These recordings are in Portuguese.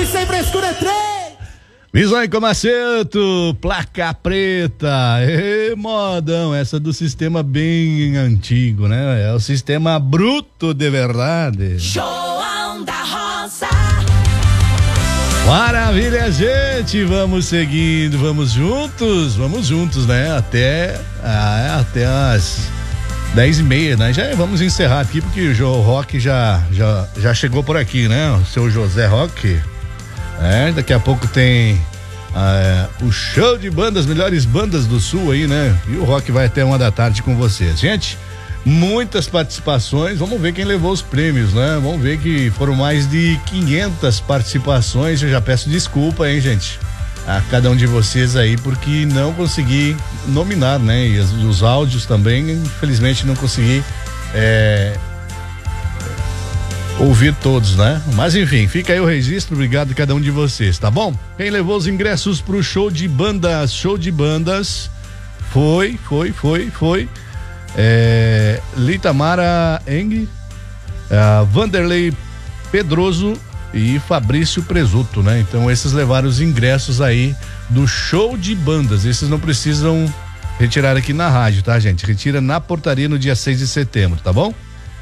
sem frescura é 3. Visões como acerto, placa preta, modão, essa do sistema bem antigo, né? É o sistema bruto de verdade. João da Roça. Maravilha, gente, vamos seguindo, vamos juntos, né? Até as 10h30, né? Já vamos encerrar aqui porque o João Rock já chegou por aqui, né? O seu José Rock. Daqui a pouco tem o show de bandas, melhores bandas do Sul aí, né? E o Rock vai até 1 da tarde com vocês. Gente, muitas participações, vamos ver quem levou os prêmios, né? Vamos ver que foram mais de 500 participações. Eu já peço desculpa, hein, gente, a cada um de vocês aí, porque não consegui nominar, né? E os áudios também, infelizmente não consegui ouvir todos, né? Mas enfim, fica aí o registro, obrigado a cada um de vocês, tá bom? Quem levou os ingressos pro show de bandas foi Litamara Eng, Vanderlei Pedroso e Fabrício Presuto, né? Então esses levaram os ingressos aí do show de bandas, esses não precisam retirar aqui na rádio, tá, gente? Retira na portaria no dia 6 de setembro, tá bom?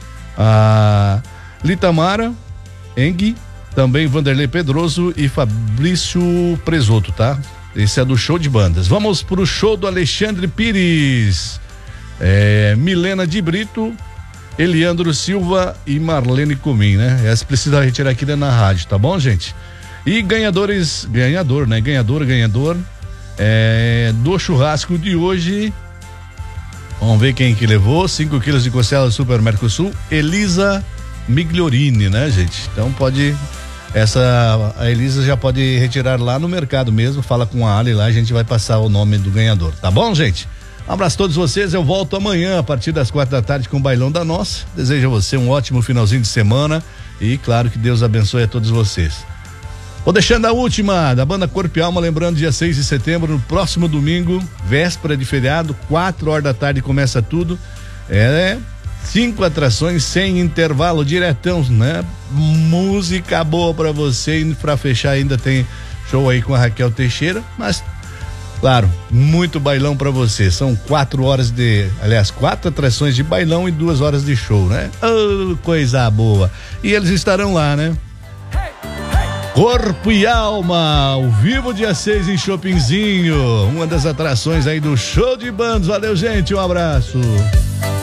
Litamara Eng, também Vanderlei Pedroso e Fabrício Presuto, tá? Esse é do show de bandas. Vamos pro show do Alexandre Pires, Milena de Brito, Eliandro Silva e Marlene Comim, né? Essa precisa retirar aqui na rádio, tá bom, gente? E ganhador do churrasco de hoje, vamos ver quem que levou, 5 quilos de costela Super Mercosul, Elisa Migliorini, né, gente? Então a Elisa já pode retirar lá no mercado mesmo, fala com a Ali lá, a gente vai passar o nome do ganhador, tá bom, gente? Um abraço a todos vocês, eu volto amanhã a partir das 4 da tarde com o Bailão da Nossa. Desejo a você um ótimo finalzinho de semana e claro que Deus abençoe a todos vocês. Vou deixando a última da banda Corpo e Alma, lembrando, dia 6 de setembro, no próximo domingo, véspera de feriado, 4 horas da tarde começa tudo. 5 atrações sem intervalo, diretão, né? Música boa pra você, e pra fechar ainda tem show aí com a Raquel Teixeira, mas claro, muito bailão pra você. São 4 atrações de bailão e 2 horas de show, né? Oh, coisa boa. E eles estarão lá, né? Corpo e Alma, ao vivo dia 6 em Chopinzinho, uma das atrações aí do show de bandas. Valeu, gente, um abraço.